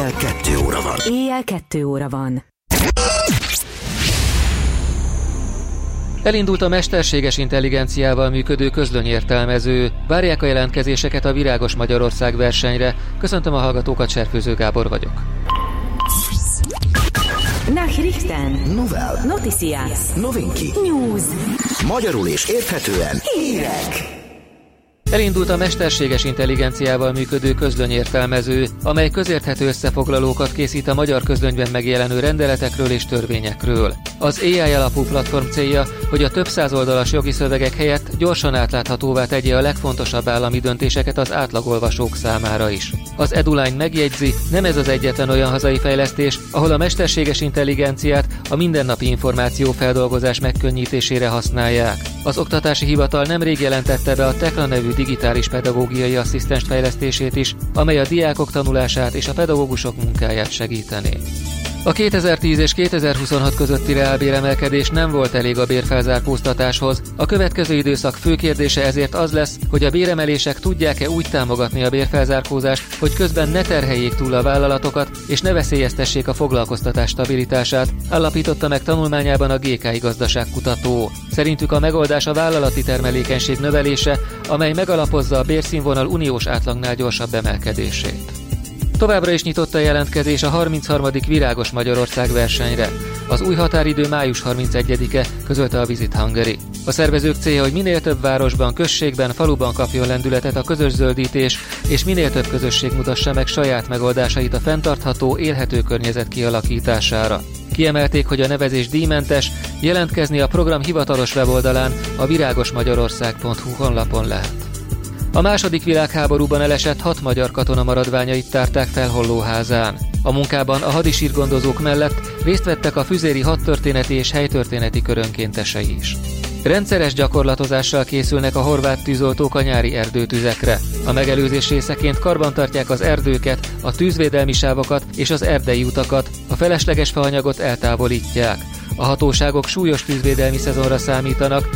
Éjjel 2 óra van. Éjjel 2 óra van. Elindult a mesterséges intelligenciával működő közlönyértelmező. Várják a jelentkezéseket a Virágos Magyarország versenyre. Köszöntöm a hallgatókat, Cserfőző Gábor vagyok. Nachrichten. Novel. Noticias. Novinki. News. Magyarul és érthetően. Hírek. Elindult a mesterséges intelligenciával működő közlönyértelmező, amely közérthető összefoglalókat készít a magyar közlönyben megjelenő rendeletekről és törvényekről. Az AI alapú platform célja, hogy a több száz oldalas jogi szövegek helyett gyorsan átláthatóvá tegye a legfontosabb állami döntéseket az átlagolvasók számára is. Az EduLine megjegyzi, nem ez az egyetlen olyan hazai fejlesztés, ahol a mesterséges intelligenciát a mindennapi információfeldolgozás megkönnyítésére használják. Az Oktatási Hivatal nemrég jelentette be a Tekla nevű digitális pedagógiai asszisztenst fejlesztését is, amely a diákok tanulását és a pedagógusok munkáját segítené. A 2010 és 2026 közötti reálbéremelkedés nem volt elég a bérfelzárkóztatáshoz. A következő időszak fő kérdése ezért az lesz, hogy a béremelések tudják-e úgy támogatni a bérfelzárkózást, hogy közben ne terheljék túl a vállalatokat és ne veszélyeztessék a foglalkoztatás stabilitását, állapította meg tanulmányában a GKI gazdaságkutató. Szerintük a megoldás a vállalati termelékenység növelése, amely megalapozza a bérszínvonal uniós átlagnál gyorsabb emelkedését. Továbbra is nyitott a jelentkezés a 33. Virágos Magyarország versenyre. Az új határidő május 31-e, közölte a Visit Hungary. A szervezők célja, hogy minél több városban, községben, faluban kapjon lendületet a közös zöldítés, és minél több közösség mutassa meg saját megoldásait a fenntartható, élhető környezet kialakítására. Kiemelték, hogy a nevezés díjmentes, jelentkezni a program hivatalos weboldalán, a viragosmagyarország.hu honlapon lehet. A második világháborúban elesett 6 magyar katona maradványait tárták fel Hollóházán. A munkában a hadisírgondozók mellett részt vettek a füzéri hadtörténeti és helytörténeti kör önkéntesei is. Rendszeres gyakorlatozással készülnek a horvát tűzoltók a nyári erdőtüzekre. A megelőzés részeként karbantartják az erdőket, a tűzvédelmi sávokat és az erdei utakat, a felesleges faanyagot eltávolítják. A hatóságok súlyos tűzvédelmi szezonra számítanak,